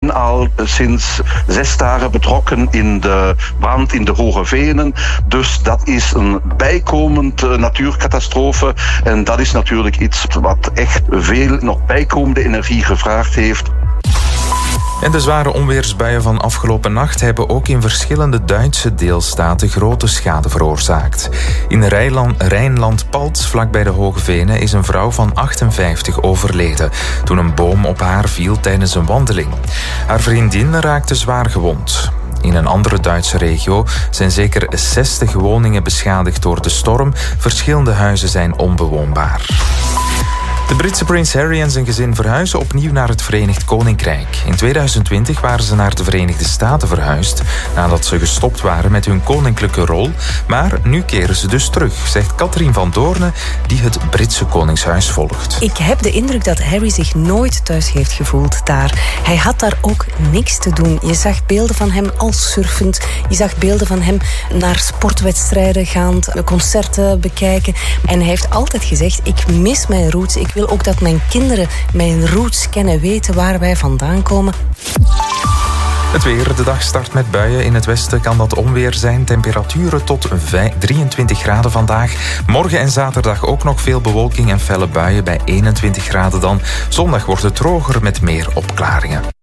ben al sinds 6 dagen betrokken in de brand in de Hoge Venen. Dus dat is een bijkomend natuurcatastrofe. En dat is natuurlijk iets wat echt veel nog bijkomende energie gevraagd heeft. En de zware onweersbuien van afgelopen nacht hebben ook in verschillende Duitse deelstaten grote schade veroorzaakt. In Rijnland-Palts, vlakbij de Hoge Venen, is een vrouw van 58 overleden toen een boom op haar viel tijdens een wandeling. Haar vriendin raakte zwaar gewond. In een andere Duitse regio zijn zeker 60 woningen beschadigd door de storm. Verschillende huizen zijn onbewoonbaar. De Britse prins Harry en zijn gezin verhuizen opnieuw naar het Verenigd Koninkrijk. In 2020 waren ze naar de Verenigde Staten verhuisd, nadat ze gestopt waren met hun koninklijke rol. Maar nu keren ze dus terug, zegt Catherine van Doorne, die het Britse Koningshuis volgt. Ik heb de indruk dat Harry zich nooit thuis heeft gevoeld daar. Hij had daar ook niks te doen. Je zag beelden van hem al surfend. Je zag beelden van hem naar sportwedstrijden gaand, concerten bekijken. En hij heeft altijd gezegd, ik mis mijn roots. Ik wil ook dat mijn kinderen mijn roots kennen, weten waar wij vandaan komen. Het weer. De dag start met buien. In het westen kan dat onweer zijn. Temperaturen tot 23 graden vandaag. Morgen en zaterdag ook nog veel bewolking en felle buien bij 21 graden dan. Zondag wordt het droger met meer opklaringen.